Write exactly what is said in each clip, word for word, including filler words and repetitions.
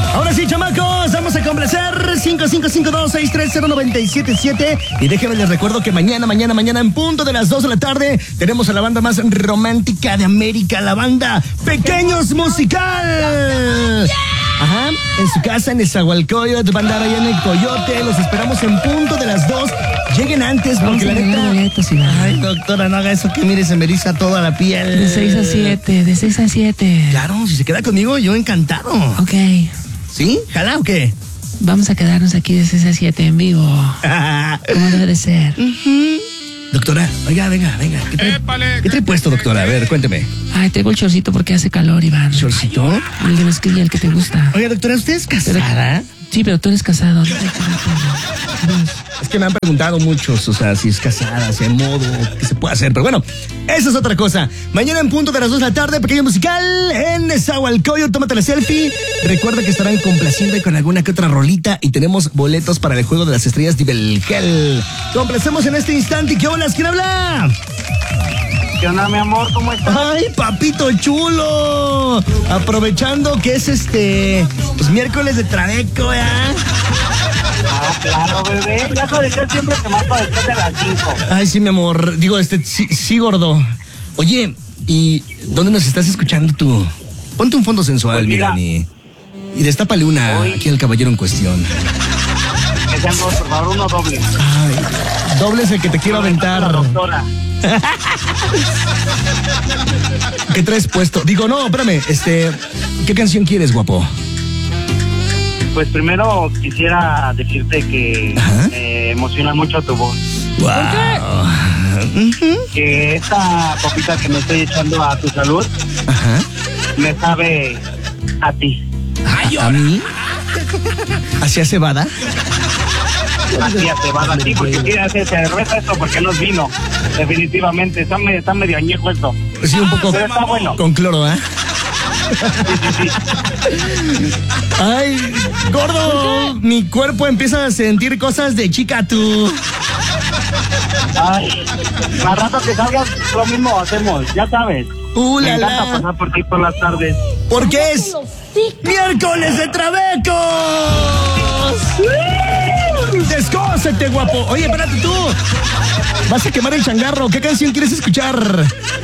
Ahora sí, chamacos, vamos a complacer cinco cinco cinco dos seis tres cero nueve siete siete. Y déjenme les recuerdo que mañana, mañana, mañana en punto de las dos de la tarde tenemos a la banda más romántica de América, la banda Pequeños Musical. Ajá, en su casa en Nezahualcóyotl, van a andar allá en el Coyote. Los esperamos en punto de las dos. Lleguen antes porque la neta... Ay, doctora, no haga eso que mire, se me eriza toda la piel. De seis a siete, de seis a siete. Claro, si se queda conmigo, yo encantado. Ok. ¿Sí? ¿Jala o qué? Vamos a quedarnos aquí de seis a siete en vivo. Como debe de ser. Uh-huh. Doctora, oiga, venga, venga. ¿Qué trae, Épale, ¿qué trae puesto, doctora? A ver, cuénteme. Ay, traigo el chorcito porque hace calor, Iván. ¿Chorcito? El de mezclilla, el que te gusta. Oiga, doctora, ¿usted es casada? Sí, pero tú eres casado. Es que me han preguntado muchos, o sea, si es casada, si hay modo, qué se puede hacer. Pero bueno, eso es otra cosa. Mañana en punto de las dos de la tarde, Pequeño Musical en Nezahualcóyotl. Tómate la selfie. Recuerda que estarán complaciendo con alguna que otra rolita y tenemos boletos para el Juego de las Estrellas de Belgel. Complacemos en este instante. ¿Qué hola? ¿Quién habla? ¿Qué onda, mi amor? ¿Cómo estás? ¡Ay, papito chulo! Aprovechando que es este, pues miércoles de Trabeco, ¿eh? Ah, claro, bebé. Ya sabes que siempre te mato después de las cinco. Ay, sí, mi amor. Digo, este, sí, sí, gordo. Oye, ¿y dónde nos estás escuchando tú? Ponte un fondo sensual, pues mira, y, y destápale una hoy, aquí al caballero en cuestión. Que sean dos, por favor, uno doble. Ay, doble es el que te quiero aventar. La doctora. ¿Qué traes puesto? Digo, no, espérame, este, ¿qué canción quieres, guapo? Pues primero quisiera decirte que me eh, emociona mucho tu voz. Wow. Uh-huh. Que esta copita que me estoy echando a tu salud, ajá, me sabe a ti. ¿A, ¿A mí? ¿Hacia cebada? Hacia cebada, sí, porque quiere hacer cerveza esto porque no es vino. Definitivamente, está medio, está medio añejo esto. Sí, un poco. Pero está bueno. Con cloro, ¿eh? Sí, sí, sí. Ay, gordo, mi cuerpo empieza a sentir cosas de chica, tú. Ay, más rato que salgas, lo mismo hacemos, ya sabes. Uh, Me la, encanta la. pasar por ti por las tardes. Porque es miércoles de Trabecos. Descósete, guapo. Oye, espérate tú. Vas a quemar el changarro. ¿Qué canción quieres escuchar?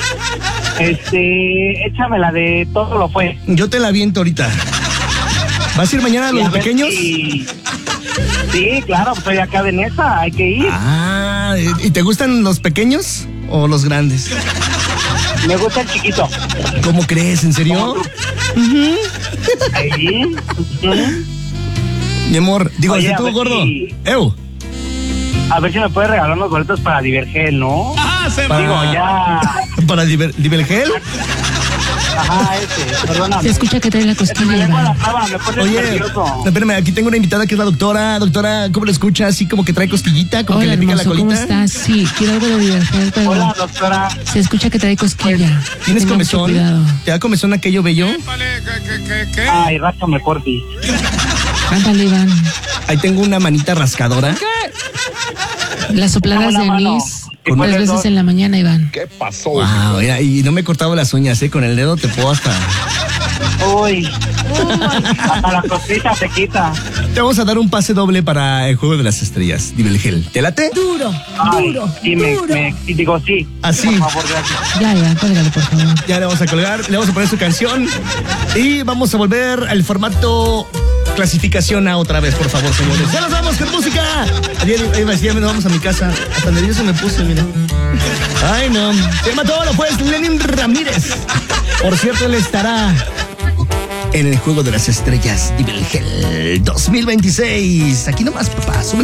Este, échame la de Todo lo fue. Yo te la aviento ahorita. ¿Vas a ir mañana a los pequeños? Si... Sí, claro, pues estoy acá de Nesa, hay que ir. Ah, ¿y te gustan los pequeños o los grandes? Me gusta el chiquito. ¿Cómo crees? ¿En serio? Uh-huh. Ahí. Uh-huh. Mi amor, digo, Oye, si tú, gordo. Si... Eu. A ver si me puedes regalar unos boletos para Divergel, ¿no? Ah, se para... Digo, ya. ¿Para Diver... Divergel? Ajá, ese, perdóname. Se escucha que trae la costilla. La traba, me pone Oye, nervioso. Espérame, aquí tengo una invitada que es la doctora. Doctora, ¿cómo lo escucha? Así como que trae costillita, como Hola, que le pica hermoso, la colita. ¿cómo estás? Sí, quiero algo de Divergel, pero... Hola, doctora. Se escucha que trae cosquilla. ¿Tienes Tenga comezón? ¿Te da comezón aquello bello? ¿Qué, qué, qué? Ay, ráscame, porfi. Ándale, Iván. Ahí tengo una manita rascadora. ¿Qué? Las sopladas de anís. Con tres veces dos. En la mañana, Iván. ¿Qué pasó? Wow, mira, y no me he cortado las uñas, ¿eh? Con el dedo te puedo hasta... Uy. Hasta la cosita se quita. Te vamos a dar un pase doble para el Juego de las Estrellas, Divergel. ¿Te late? Duro, Ay, duro, sí, duro. Me, me, digo sí. Así. Por favor, gracias. Ya, Iván, cuélgale, por favor. Ya le vamos a colgar, le vamos a poner su canción y vamos a volver al formato clasificación A otra vez, por favor, señores. ¡Ya nos vamos con música! Ya nos vamos a mi casa. Hasta nervioso me puse, mira. Ay, no. Se llama todo, pues, Lenin Ramírez. Por cierto, él estará en el Juego de las Estrellas Divergel dos mil veintiséis. Aquí nomás, papá. Súbele.